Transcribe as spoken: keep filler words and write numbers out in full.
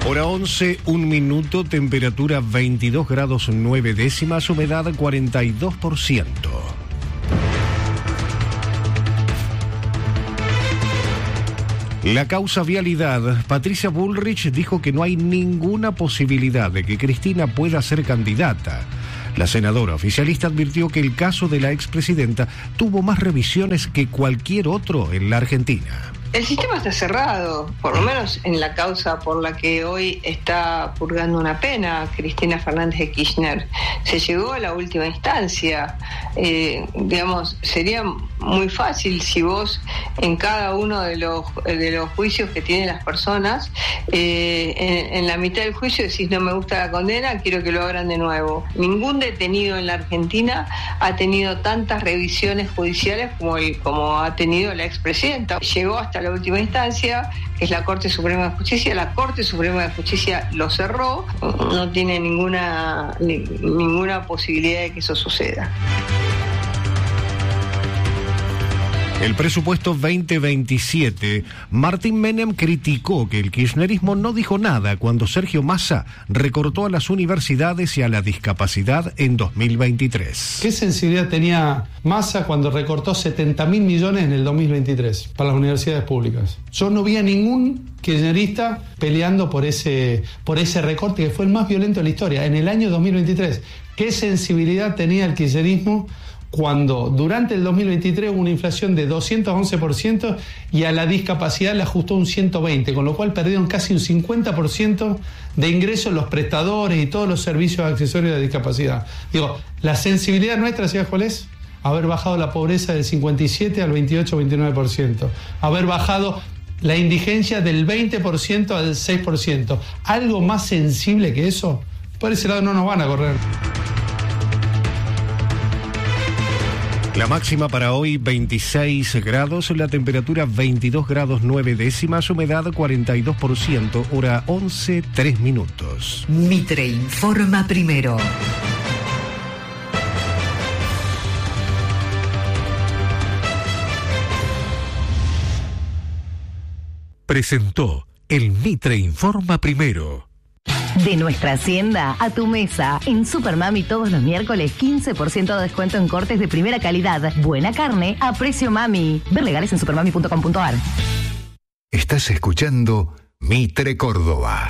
Hora once, un minuto, temperatura veintidós grados nueve décimas, humedad cuarenta y dos por ciento. La causa vialidad. Patricia Bullrich dijo que no hay ninguna posibilidad de que Cristina pueda ser candidata. La senadora oficialista advirtió que el caso de la expresidenta tuvo más revisiones que cualquier otro en la Argentina. El sistema está cerrado, por lo menos en la causa por la que hoy está purgando una pena Cristina Fernández de Kirchner. Se llegó a la última instancia. Eh, digamos, sería muy fácil si vos en cada uno de los de los juicios que tienen las personas, eh, en, en la mitad del juicio decís no me gusta la condena, quiero que lo abran de nuevo. Ningún detenido en la Argentina ha tenido tantas revisiones judiciales como, el, como ha tenido la expresidenta. Llegó hasta la última instancia, que es la Corte Suprema de Justicia. La Corte Suprema de Justicia lo cerró, no tiene ninguna ni, ninguna posibilidad de que eso suceda. El presupuesto veinte veintisiete, Martín Menem criticó que el kirchnerismo no dijo nada cuando Sergio Massa recortó a las universidades y a la discapacidad en dos mil veintitrés. ¿Qué sensibilidad tenía Massa cuando recortó setenta mil millones en el dos mil veintitrés para las universidades públicas? Yo no vi a ningún kirchnerista peleando por ese, por ese recorte que fue el más violento de la historia en el año dos mil veintitrés. ¿Qué sensibilidad tenía el kirchnerismo cuando durante el dos mil veintitrés hubo una inflación de doscientos once por ciento y a la discapacidad le ajustó un ciento veinte por ciento, con lo cual perdieron casi un cincuenta por ciento de ingresos los prestadores y todos los servicios accesorios de discapacidad? Digo, la sensibilidad nuestra, ¿sabes cuál es? Haber bajado la pobreza del cincuenta y siete al veintiocho, veintinueve por ciento. Haber bajado la indigencia del veinte por ciento al seis por ciento. ¿Algo más sensible que eso? Por ese lado no nos van a correr. La máxima para hoy veintiséis grados, la temperatura veintidós grados nueve décimas, humedad cuarenta y dos por ciento, hora once, tres minutos. Mitre informa primero. Presentó el Mitre informa primero. De nuestra hacienda a tu mesa. En Supermami todos los miércoles quince por ciento de descuento en cortes de primera calidad. Buena carne a precio mami. Ver legales en supermami punto com punto ar. Estás escuchando Mitre Córdoba.